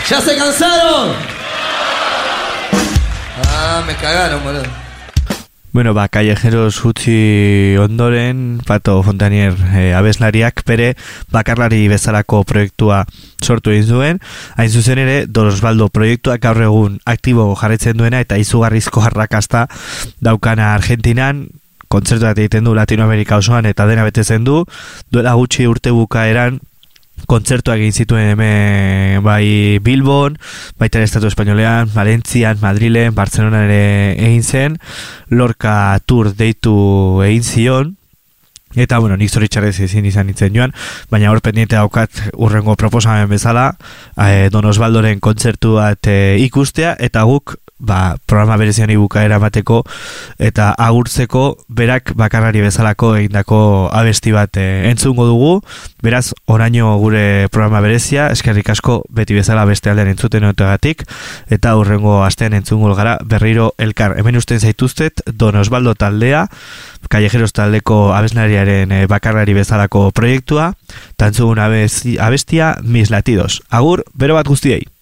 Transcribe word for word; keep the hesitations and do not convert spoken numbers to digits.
¿Ya se cansaron? Ah, me cagaron, boludo. Bueno, ba, Callejeros utzi ondoren, Pato Fontanier e, abeslariak bere bakarlari bezalako proiektua sortu egin zuen. Hain zuzen ere, Don Osvaldo proiektuak gaur egun aktibo jarraitzen duena eta izugarrizko arrakasta daukana Argentinan, kontzertuak egiten du Latinoamerika osoan eta dena betetzen du. Duela gutxi urte bukaeran kontzertuak egin zituen hemen bai Bilbon, baita Estatu Espainolean, Valentzian, Madrilen, Bartzelonan ere egin zen, Lorca Tour deitu egin zion, eta bueno, nik zoritxarrez ezin izan nintzen joan, baina hor pendiente daukat urrengo proposamen bezala, eh, Don Osvaldoren kontzertu bat eh, ikustea, eta guk ba, programa berezian ibukaera emateko eta agurtzeko berak bakarrari bezalako egindako abesti bat e, entzungo dugu. Beraz, oraino gure programa berezia, eskerrik asko beti bezala beste aldean entzuten otegatik, eta hurrengo astean entzungo gara berriro elkar. Hemen usten zaituztet Don Osvaldo taldea, Callejeros taldeko abeslariaren e, bakarrari bezalako proiektua, tantzugun abestia Mis Latidos. Agur, bero bat guztiei!